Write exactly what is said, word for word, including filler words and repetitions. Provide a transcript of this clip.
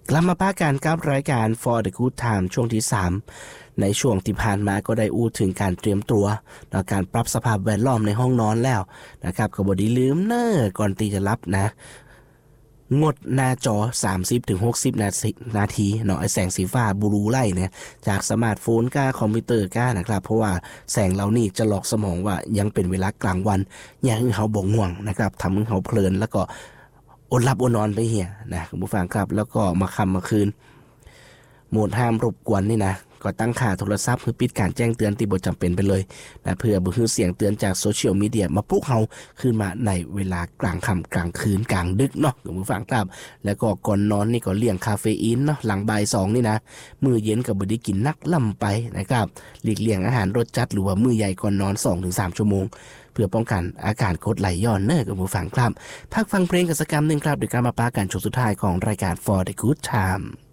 กลับมาป้าการกับรายการ For the Good Time ช่วงที่สามในช่วงที่ผ่านมาก็ได้อู้ถึงการเตรียมตัวในการปรับสภาพแวดล้อมในห้องนอนแล้วนะครับก็บ่ได้ลืมเน้อก่อนที่จะรับนะงดหน้าจอ สามสิบถึงหกสิบ นาทีนาทีเนาะไอ้แสงสีฟ้าบลูไลท์เนี่ยจากสมาร์ทโฟนก้าคอมพิวเตอร์ก้านะครับเพราะว่าแสงเหล่านี้จะหลอกสมองว่ายังเป็นเวลากลางวันอย่าให้เฮาบ่ง่วงนะครับทำให้เฮาเพลินแล้วก็อดหลับอดนอนไปเหี่ยนะคุณผู้ฟังครับแล้วก็มาค่ำมาคืนโหมดห้ามรบกวนนี่นะก็ตั้งค่าโทรศัพท์เพื่อปิดการแจ้งเตือนที่บ่จำเป็นไปเลยนะเพื่อบ่ให้เสียงเตือนจากโซเชียลมีเดียมาปลุกเฮาขึ้นมาในเวลากลางค่ำกลางคืนกลางดึกเนาะคุณผู้ฟังครับแล้วก็ก่อนนอนนี่ก็เลี่ยงคาเฟอีนเนาะหลังบ่ายสองนี่นะมื้อเย็นก็บ่ได้กินนักล่ำไปนะครับหลีกเลี่ยงอาหารรสจัดหรือว่ามื้อใหญ่ก่อนนอน สองถึงสาม ชั่วโมงเพื่อป้องกันอาการกรดไหลย้อนเนอคุณผู้ฟังครับพักฟังเพลงกันสักกำนึงครับโดยการมาปากันช่วงสุดท้ายของรายการ For the Good Time